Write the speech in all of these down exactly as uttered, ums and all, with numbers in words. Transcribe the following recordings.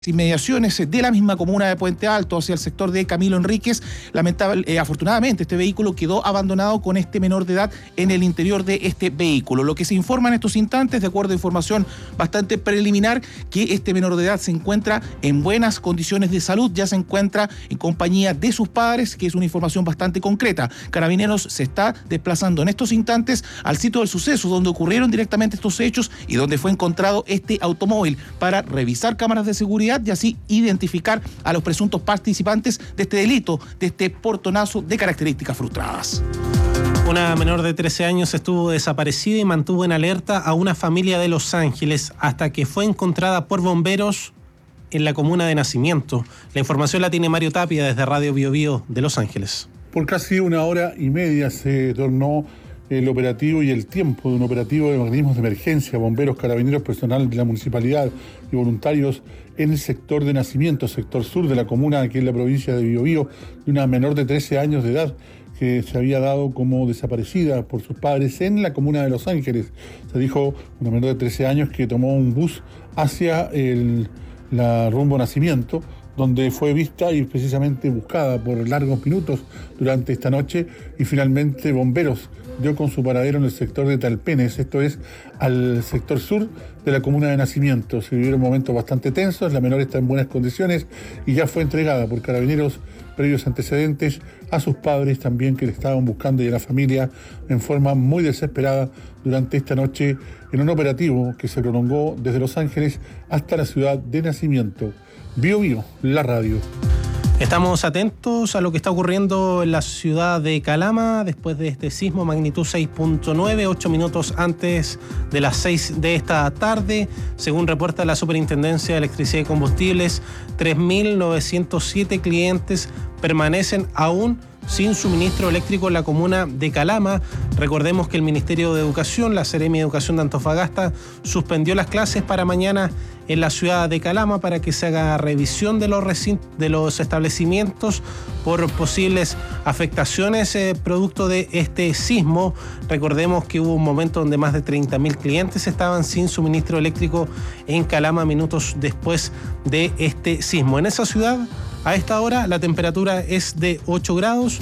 inmediaciones de la misma comuna de Puente Alto hacia el sector de Camilo Enríquez. Lamentable, eh, afortunadamente este vehículo quedó abandonado con este menor de edad en el interior de este vehículo. Lo que se informa en estos instantes, de acuerdo a información bastante preliminar, que este menor de edad se encuentra en buenas condiciones de salud, ya se encuentra en compañía de sus padres, que es una información bastante concreta. Carabineros se está desplazando en estos instantes al sitio del suceso donde ocurrieron directamente estos hechos y donde fue encontrado este automóvil para revisar cámaras de seguridad y así identificar a los presuntos participantes de este delito, de este portonazo de características frustradas. Una menor de trece años estuvo desaparecida y mantuvo en alerta a una familia de Los Ángeles hasta que fue encontrada por bomberos en la comuna de Nacimiento. La información la tiene Mario Tapia desde Radio Bio Bio de Los Ángeles. Por casi una hora y media se tornó el operativo y el tiempo de un operativo de organismos de emergencia, bomberos, carabineros, personal de la municipalidad y voluntarios en el sector de Nacimiento, sector sur de la comuna, aquí en la provincia de Biobío, de una menor de trece años de edad que se había dado como desaparecida por sus padres en la comuna de Los Ángeles. Se dijo una menor de trece años que tomó un bus hacia el la rumbo Nacimiento, donde fue vista y precisamente buscada por largos minutos durante esta noche, y finalmente bomberos dio con su paradero en el sector de Talpenes, esto es al sector sur de la comuna de Nacimiento. Se vivieron momentos bastante tensos, la menor está en buenas condiciones y ya fue entregada por carabineros previos antecedentes a sus padres también, que le estaban buscando, y a la familia en forma muy desesperada durante esta noche en un operativo que se prolongó desde Los Ángeles hasta la ciudad de Nacimiento. Bio Bio, la radio. Estamos atentos a lo que está ocurriendo en la ciudad de Calama después de este sismo magnitud seis punto nueve, ocho minutos antes de las seis de esta tarde. Según reporta la Superintendencia de Electricidad y Combustibles, tres mil novecientos siete clientes permanecen aún sin suministro eléctrico en la comuna de Calama. Recordemos que el Ministerio de Educación, la Seremi de Educación de Antofagasta, suspendió las clases para mañana en la ciudad de Calama para que se haga revisión de los, recint- de los establecimientos por posibles afectaciones eh, producto de este sismo. Recordemos que hubo un momento donde más de treinta mil clientes estaban sin suministro eléctrico en Calama minutos después de este sismo. En esa ciudad, a esta hora, la temperatura es de ocho grados,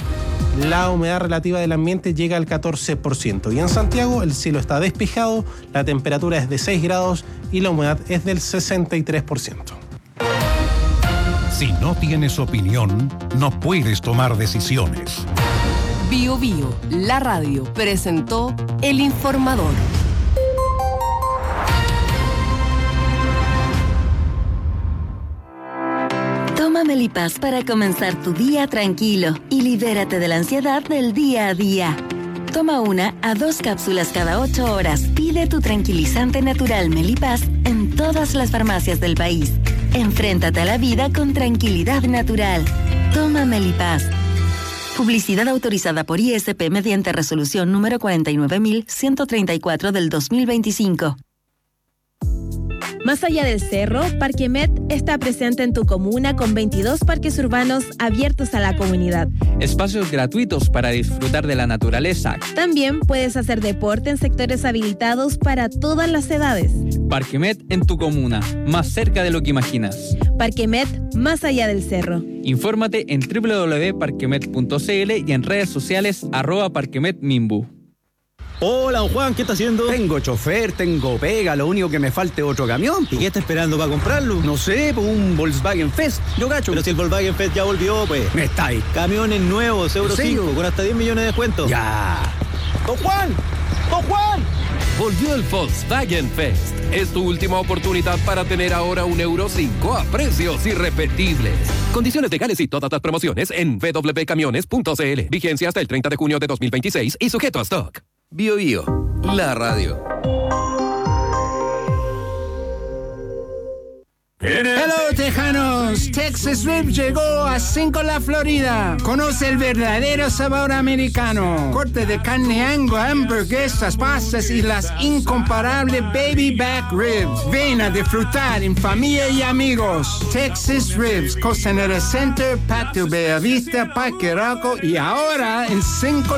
la humedad relativa del ambiente llega al catorce por ciento. Y en Santiago el cielo está despejado, la temperatura es de seis grados y la humedad es del sesenta y tres por ciento. Si no tienes opinión, no puedes tomar decisiones. Bio Bio, la radio, presentó El Informador. Toma Melipaz para comenzar tu día tranquilo y libérate de la ansiedad del día a día. Toma una a dos cápsulas cada ocho horas. Pide tu tranquilizante natural Melipaz en todas las farmacias del país. Enfréntate a la vida con tranquilidad natural. Toma Melipaz. Publicidad autorizada por I S P mediante resolución número cuarenta y nueve mil ciento treinta y cuatro del dos mil veinticinco. Más allá del cerro, Parquemet está presente en tu comuna con veintidós parques urbanos abiertos a la comunidad. Espacios gratuitos para disfrutar de la naturaleza. También puedes hacer deporte en sectores habilitados para todas las edades. Parquemet en tu comuna, más cerca de lo que imaginas. Parquemet, más allá del cerro. Infórmate en doble u doble u doble u punto parquemet punto c l y en redes sociales arroba parquemetmimbu. Hola, don Juan, ¿qué está haciendo? Tengo chofer, tengo pega, lo único que me falta es otro camión. ¿Y qué está esperando para comprarlo? No sé, pues un Volkswagen Fest, yo cacho. Pero si el Volkswagen Fest ya volvió, pues. Me está ahí. Camiones nuevos, Euro cinco, con hasta diez millones de descuento. Ya. ¡Don Juan! ¡Don Juan! Volvió el Volkswagen Fest. Es tu última oportunidad para tener ahora un Euro cinco a precios irrepetibles. Condiciones legales y todas las promociones en doble u doble u doble u punto camiones punto c l. Vigencia hasta el treinta de junio de dos mil veintiséis y sujeto a stock. Bio Bio, la radio. Hello, tejanos. Texas Rib llegó a Cinco La Florida. Conoce el verdadero sabor americano. Corte de carne Angus, hamburguesas, pastas y las incomparables baby back ribs. Ven a disfrutar en familia y amigos. Texas Ribs, Costanera Center, Patio Bellavista, Parque Arauco y ahora en Cinco